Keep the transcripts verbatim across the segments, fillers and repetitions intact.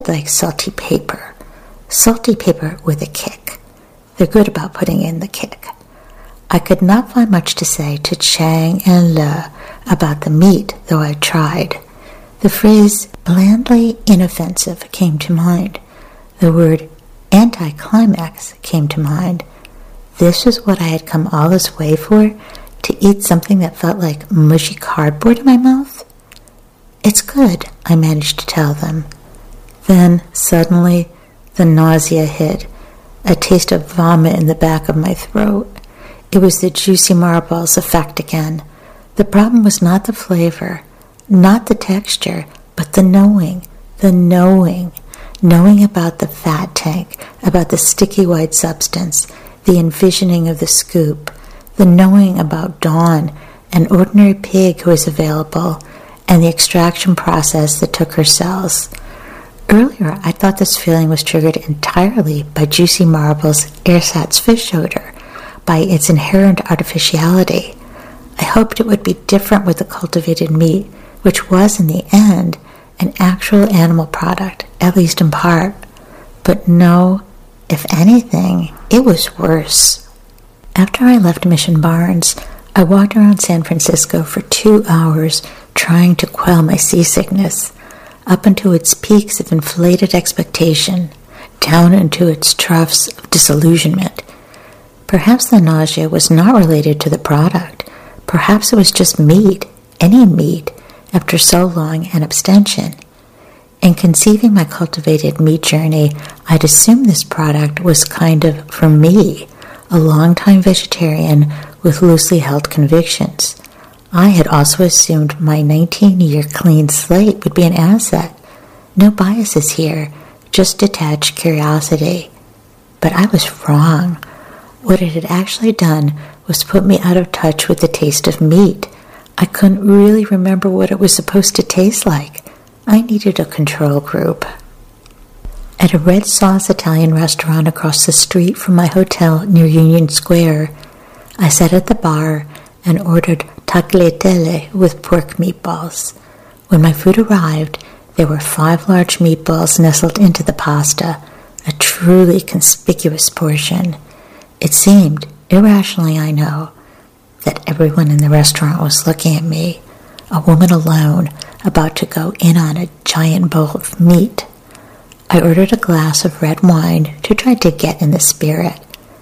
like salty paper. Salty paper with a kick. They're good about putting in the kick. I could not find much to say to Chang and Le about the meat, though I tried. The phrase blandly inoffensive came to mind. The word anticlimax came to mind. This was what I had come all this way for, to eat something that felt like mushy cardboard in my mouth? It's good, I managed to tell them. Then, suddenly, the nausea hit, a taste of vomit in the back of my throat. It was the juicy marbles effect again. The problem was not the flavor, not the texture, but the knowing, the knowing, knowing about the fat tank, about the sticky white substance, the envisioning of the scoop, the knowing about Dawn, an ordinary pig who was available, and the extraction process that took her cells. Earlier, I thought this feeling was triggered entirely by Juicy Marble's ersatz fish odor, by its inherent artificiality. I hoped it would be different with the cultivated meat, which was, in the end, an actual animal product, at least in part. But no, if anything, it was worse. After I left Mission Barns, I walked around San Francisco for two hours trying to quell my seasickness, up into its peaks of inflated expectation, down into its troughs of disillusionment. Perhaps the nausea was not related to the product. Perhaps it was just meat, any meat, after so long an abstention. In conceiving my cultivated meat journey, I'd assumed this product was kind of for me, a long-time vegetarian with loosely held convictions. I had also assumed my nineteen-year clean slate would be an asset. No biases here, just detached curiosity. But I was wrong. What it had actually done was put me out of touch with the taste of meat. I couldn't really remember what it was supposed to taste like. I needed a control group. At a red sauce Italian restaurant across the street from my hotel near Union Square, I sat at the bar and ordered tagliatelle with pork meatballs. When my food arrived, there were five large meatballs nestled into the pasta, a truly conspicuous portion. It seemed, irrationally I know, that everyone in the restaurant was looking at me, a woman alone, about to go in on a giant bowl of meat. I ordered a glass of red wine to try to get in the spirit.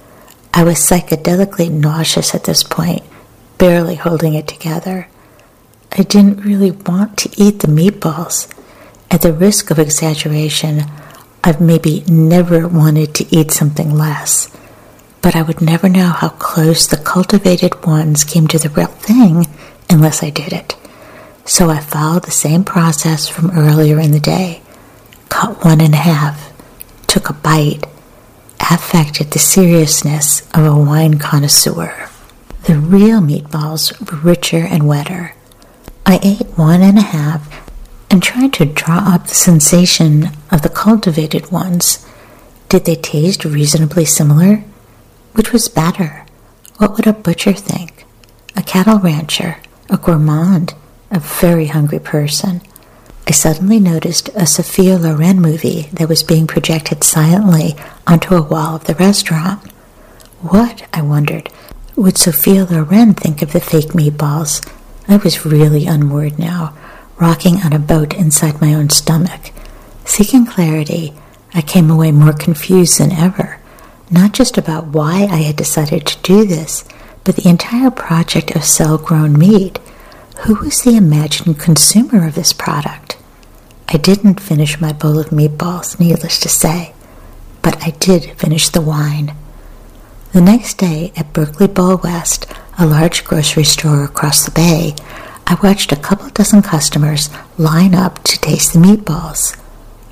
I was psychedelically nauseous at this point, barely holding it together. I didn't really want to eat the meatballs. At the risk of exaggeration, I've maybe never wanted to eat something less. But I would never know how close the cultivated ones came to the real thing unless I did it. So I followed the same process from earlier in the day. Cut one in half, took a bite, affected the seriousness of a wine connoisseur. The real meatballs were richer and wetter. I ate one and a half and tried to draw up the sensation of the cultivated ones. Did they taste reasonably similar? Which was better? What would a butcher think? A cattle rancher? A gourmand? A very hungry person? I suddenly noticed a Sophia Loren movie that was being projected silently onto a wall of the restaurant. What, I wondered, would Sophia Loren think of the fake meatballs? I was really unmoored now, rocking on a boat inside my own stomach. Seeking clarity, I came away more confused than ever, not just about why I had decided to do this, but the entire project of cell-grown meat. Who was the imagined consumer of this product? I didn't finish my bowl of meatballs, needless to say, but I did finish the wine. The next day at Berkeley Bowl West, a large grocery store across the bay, I watched a couple dozen customers line up to taste the meatballs.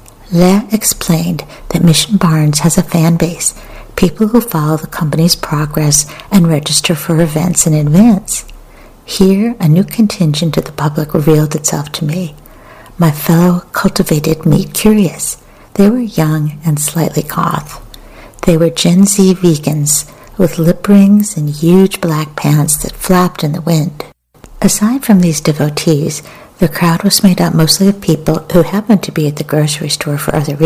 Le explained that Mission Barns has a fan base, people who follow the company's progress and register for events in advance. Here, a new contingent of the public revealed itself to me, my fellow cultivated meat curious. They were young and slightly goth. They were Gen Z vegans with lip rings and huge black pants that flapped in the wind. Aside from these devotees, The crowd was made up mostly of people who happened to be at the grocery store for other